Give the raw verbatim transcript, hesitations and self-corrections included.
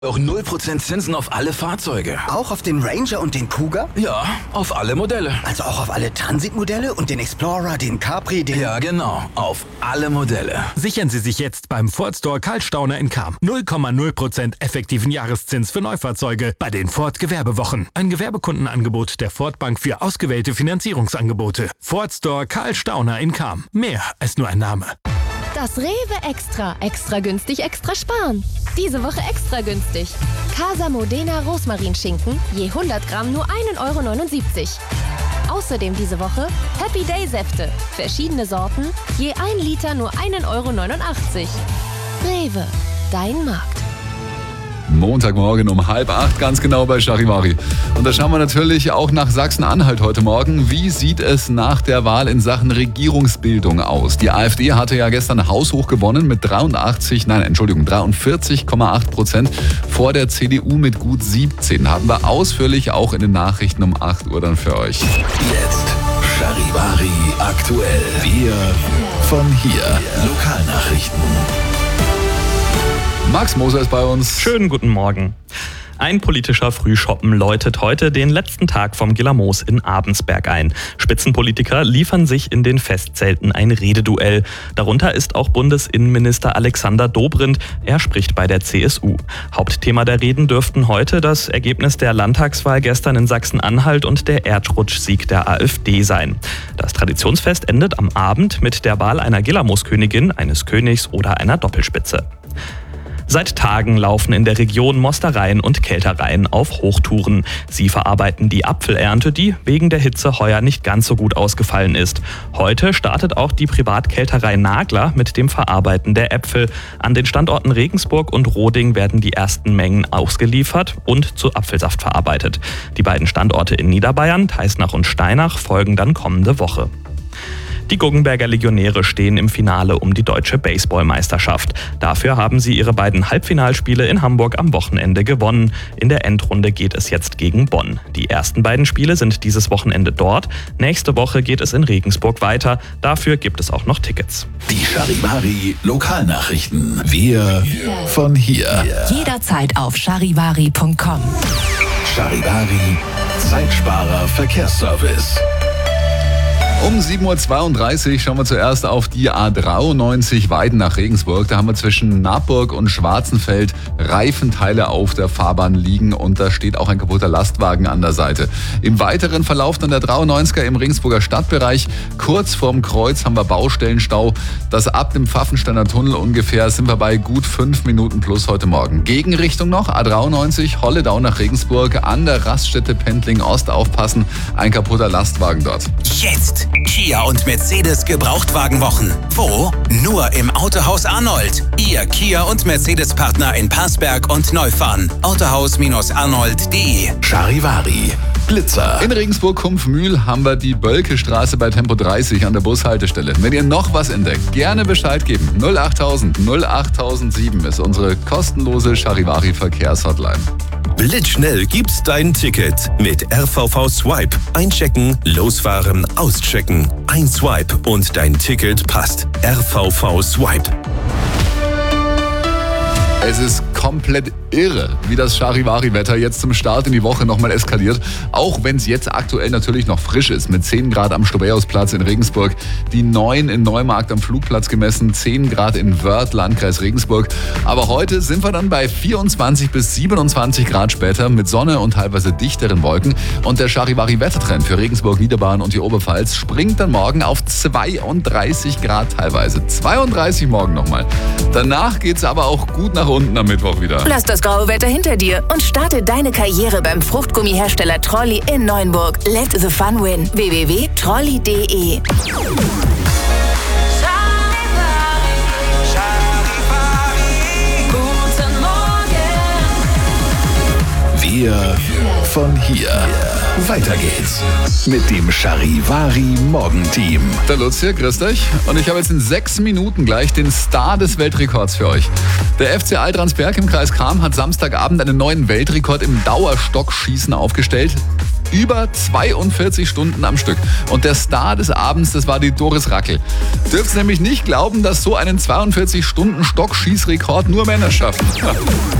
Auch null Prozent Zinsen auf alle Fahrzeuge. Auch auf den Ranger und den Kuga? Ja, auf alle Modelle. Also auch auf alle Transit-Modelle und den Explorer, den Capri, den... Ja, genau. Auf alle Modelle. Sichern Sie sich jetzt beim Ford Store Karl Stauner in Cham. null Komma null Prozent effektiven Jahreszins für Neufahrzeuge bei den Ford Gewerbewochen. Ein Gewerbekundenangebot der Ford Bank für ausgewählte Finanzierungsangebote. Ford Store Karl Stauner in Cham. Mehr als nur ein Name. Das Rewe Extra. Extra günstig, extra sparen. Diese Woche extra günstig. Casa Modena Rosmarinschinken, je hundert Gramm nur ein Euro neunundsiebzig. Außerdem diese Woche Happy Day Säfte. Verschiedene Sorten, je ein Liter nur ein Euro neunundachtzig. Rewe, dein Markt. Montagmorgen um halb acht, ganz genau bei Charivari. Und da schauen wir natürlich auch nach Sachsen-Anhalt heute Morgen. Wie sieht es nach der Wahl in Sachen Regierungsbildung aus? Die AfD hatte ja gestern haushoch gewonnen mit dreiundachtzig, nein, Entschuldigung, dreiundvierzig Komma acht Prozent vor der C D U mit gut siebzehn. Hatten wir ausführlich auch in den Nachrichten um acht Uhr dann für euch. Jetzt Charivari aktuell. Wir von hier. Lokalnachrichten. Max Moser ist bei uns. Schönen guten Morgen. Ein politischer Frühschoppen läutet heute den letzten Tag vom Gillermoos in Abensberg ein. Spitzenpolitiker liefern sich in den Festzelten ein Rededuell. Darunter ist auch Bundesinnenminister Alexander Dobrindt. Er spricht bei der C S U. Hauptthema der Reden dürften heute das Ergebnis der Landtagswahl gestern in Sachsen-Anhalt und der Erdrutschsieg der AfD sein. Das Traditionsfest endet am Abend mit der Wahl einer Gillermooskönigin, eines Königs oder einer Doppelspitze. Seit Tagen laufen in der Region Mostereien und Keltereien auf Hochtouren. Sie verarbeiten die Apfelernte, die wegen der Hitze heuer nicht ganz so gut ausgefallen ist. Heute startet auch die Privatkälterei Nagler mit dem Verarbeiten der Äpfel. An den Standorten Regensburg und Roding werden die ersten Mengen ausgeliefert und zu Apfelsaft verarbeitet. Die beiden Standorte in Niederbayern, Teisnach und Steinach, folgen dann kommende Woche. Die Guggenberger Legionäre stehen im Finale um die deutsche Baseballmeisterschaft. Dafür haben sie ihre beiden Halbfinalspiele in Hamburg am Wochenende gewonnen. In der Endrunde geht es jetzt gegen Bonn. Die ersten beiden Spiele sind dieses Wochenende dort. Nächste Woche geht es in Regensburg weiter. Dafür gibt es auch noch Tickets. Die Charivari Lokalnachrichten. Wir von hier. Jederzeit auf charivari punkt com. Charivari Zeitsparer Verkehrsservice. Um sieben Uhr zweiunddreißig schauen wir zuerst auf die A dreiundneunzig Weiden nach Regensburg. Da haben wir zwischen Naburg und Schwarzenfeld Reifenteile auf der Fahrbahn liegen und da steht auch ein kaputter Lastwagen an der Seite. Im weiteren Verlauf dann der dreiundneunziger im Regensburger Stadtbereich. Kurz vorm Kreuz haben wir Baustellenstau. Das ab dem Pfaffensteiner Tunnel ungefähr sind wir bei gut fünf Minuten plus heute Morgen. Gegenrichtung noch A dreiundneunzig Holledau nach Regensburg. An der Raststätte Pendling Ost aufpassen. Ein kaputter Lastwagen dort. Jetzt Kia und Mercedes Gebrauchtwagenwochen. Wo? Nur im Autohaus Arnold. Ihr Kia und Mercedes Partner in Parsberg und Neufahren. autohaus arnold punkt de. Charivari Blitzer. In Regensburg-Kumpfmühl haben wir die Bölke-Straße bei Tempo dreißig an der Bushaltestelle. Wenn ihr noch was entdeckt, gerne Bescheid geben. null achttausend null achttausendsieben ist unsere kostenlose Charivari-Verkehrshotline. Blitzschnell gibt's dein Ticket mit R V V Swipe. Einchecken, losfahren, auschecken. Ein Swipe und dein Ticket passt. R V V Swipe. Es ist komplett irre, wie das Charivari-Wetter jetzt zum Start in die Woche nochmal eskaliert. Auch wenn es jetzt aktuell natürlich noch frisch ist, mit zehn Grad am Stobäusplatz in Regensburg, die neun in Neumarkt am Flugplatz gemessen, zehn Grad in Wörth, Landkreis Regensburg. Aber heute sind wir dann bei vierundzwanzig bis siebenundzwanzig Grad später mit Sonne und teilweise dichteren Wolken. Und der Charivari-Wettertrend für Regensburg, Niederbayern und die Oberpfalz springt dann morgen auf zweiunddreißig Grad teilweise. zweiunddreißig morgen nochmal. Danach geht's aber auch gut nach unten am Mittwoch wieder. Lass das graue Wetter hinter dir und starte deine Karriere beim Fruchtgummihersteller Trolli in Neuenburg. Let the fun win. w w w punkt trolli punkt de. Wir von hier. Weiter geht's mit dem Charivari Morgenteam. Der Lutz hier, grüßt euch. Und ich habe jetzt in sechs Minuten gleich den Star des Weltrekords für euch. Der F C Altransberg im Kreis Cham hat Samstagabend einen neuen Weltrekord im Dauerstockschießen aufgestellt. Über zweiundvierzig Stunden am Stück. Und der Star des Abends, das war die Doris Rackel. Dürft nämlich nicht glauben, dass so einen zweiundvierzig Stunden Stockschießrekord nur Männer schaffen.